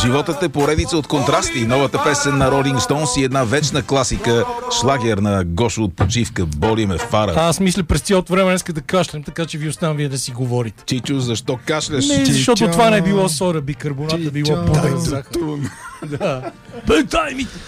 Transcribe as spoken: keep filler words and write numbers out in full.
Животът е поредица от контрасти. Новата песен на Rolling Stones и една вечна класика, шлагер на Гошо от почивка. Боли ме фара. Аз мисля през цялото време днеска да кашлям, така че ви оставам вие да си говорите. Чичо, защо кашляш? Не, защото Чичо. това не било сода, бикарбоната, било по-добър захар. Тун. Да. Дай ми